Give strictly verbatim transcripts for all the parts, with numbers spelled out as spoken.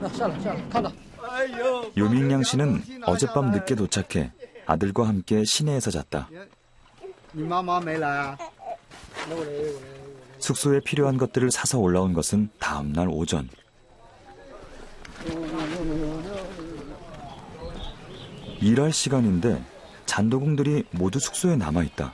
유민양 씨는 어젯밤 늦게 도착해 아들과 함께 시내에서 잤다. 숙소에 필요한 것들을 사서 올라온 것은 다음 날 오전. 일할 시간인데 잔도공들이 모두 숙소에 남아있다.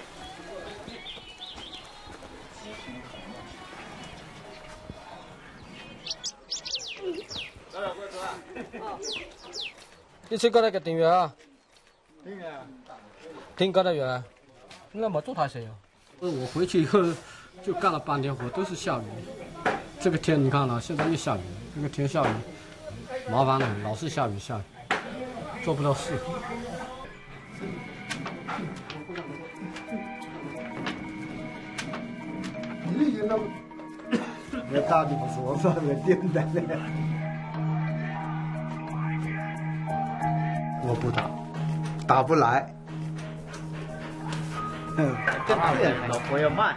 一起过来个订阅啊！订阅，订过来月，那没做太谁呀？我回去以后就干了半天活，都是下雨。这个天你看了，现在又下雨，这个天下雨，麻烦了，老是下雨下雨，做不了事。 那打的不是我说的订的嘞。我不打，打不来。 老婆要慢，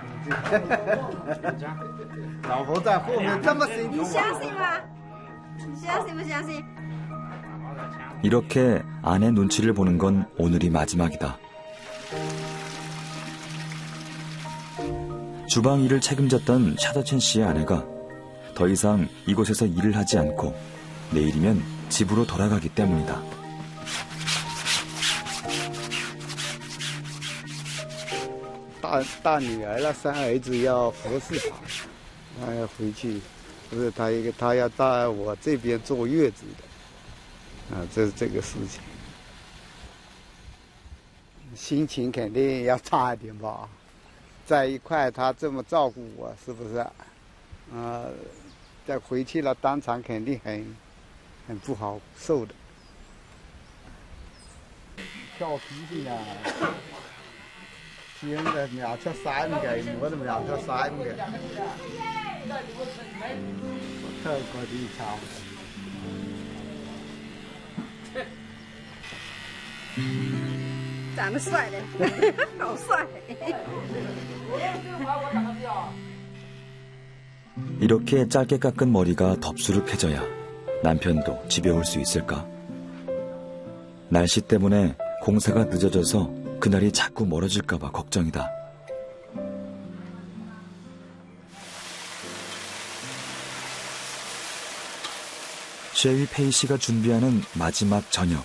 老婆在后面这么辛苦。 你相信吗？你相信不相信？ 이렇게 아내 눈치를 보는 건 오늘이 마지막이다. 주방 일을 책임졌던 샤더첸 씨의 아내가 더 이상 이곳에서 일을 하지 않고 내일이면 집으로 돌아가기 때문이다. 大大女儿了，三儿子要服侍她，她要回去，不是她一个，她要在我这边坐月子的，啊，这是这个事情，心情肯定要差一点吧，在一块她这么照顾我，是不是？啊，再回去了，当场肯定很很不好受的，跳脾气啊。 现在苗出三个，我都苗出三个，特过的操！ 长得帅的，好帅！ 이렇게 짧게 깎은 머리가 덥수룩해져야 남편도 집에 올 수 있을까? 날씨 때문에 공사가 늦어져서 그날이 자꾸 멀어질까 봐 걱정이다. 셰위 페이 씨가 준비하는 마지막 저녁.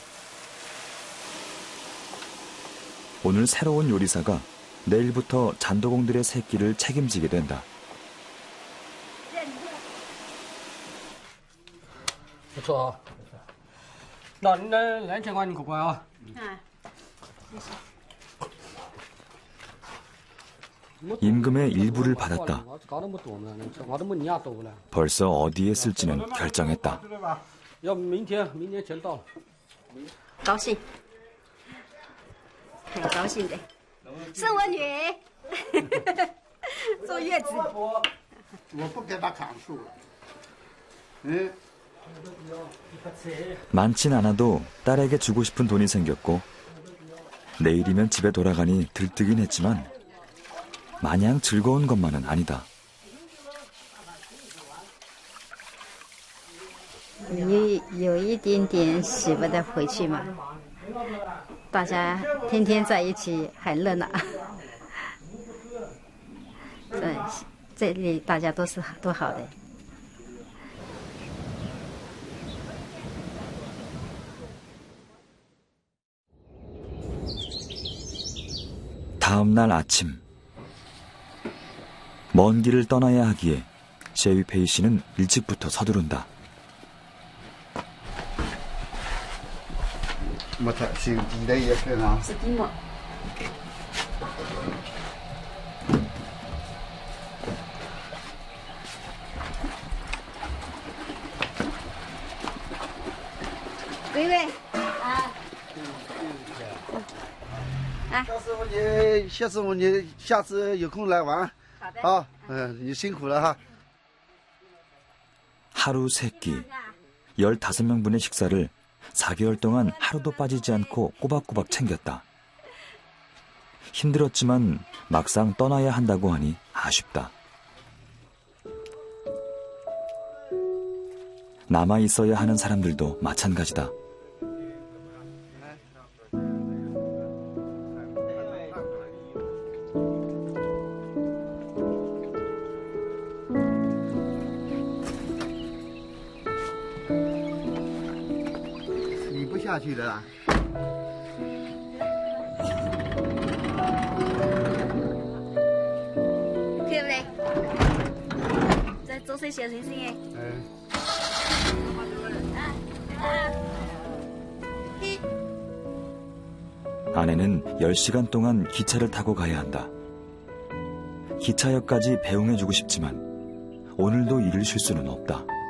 오늘 새로운 요리사가 내일부터 잔도공들의 새끼를 책임지게 된다. 不错啊，那你那两千块你可乖啊。啊，谢谢。 임금의 일부를 받았다. 벌써 어디에 쓸지는 결정했다. 高兴，很高兴的，是我女儿坐月子。 我不给她砍树了。嗯。 많진 않아도 딸에게 주고 싶은 돈이 생겼고 내일이면 집에 돌아가니 들뜨긴 했지만 마냥 즐거운 것만은 아니다. 有有一点点舍不得回去嘛，大家天天在一起很热闹。这这里大家都是都好的。 다음 날 아침 먼 길을 떠나야 하기에 셰위 페이 씨는 일찍부터 서두른다. 뭐 다 지금 내 옆에 나. 喂喂，啊。 肖师傅，你肖师傅，你下次有空来玩。 好的。 啊，嗯，你辛苦了哈。 하루 세 끼, 열다섯 명분의 식사를 사 개월 동안 하루도 빠지지 않고 꼬박꼬박 챙겼다. 힘들었지만 막상 떠나야 한다고 하니 아쉽다. 남아 있어야 하는 사람들도 마찬가지다. 洗不下去的啦。 可不嘞？再做些小星星哎。 嗯。 아내는 열 시간 동안 기차를 타고 가야 한다. 기차역까지 배웅해주고 싶지만 오늘도 일을 쉴 수는 없다.